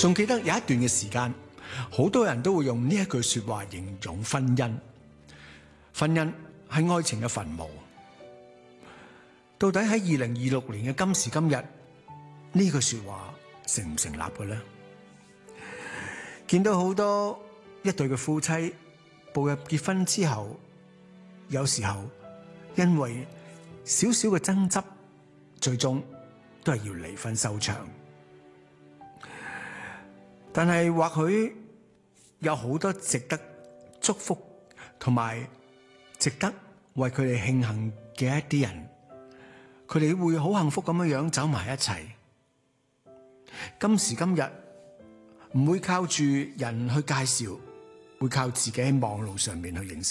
仲記得有一段嘅時間，好多人都會用呢一句說話形容婚姻。婚姻係愛情嘅墳墓。到底喺2026年嘅今時今日，呢句說話成唔成立嘅呢？見到好多一對嘅夫妻步入結婚之後，有時候因為少少嘅爭執，最終都係要離婚收場。但係或許有好多值得祝福同埋值得為佢哋慶幸嘅一啲人，佢哋會好幸福咁樣走埋一齊。今時今日唔會靠住人去介紹，會靠自己喺網絡上面去認識。